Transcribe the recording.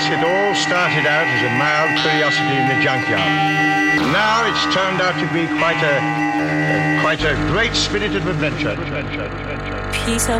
Yes, it all started out as a mild curiosity in the junkyard. Now it's turned out to be quite a great spirited adventure. Peter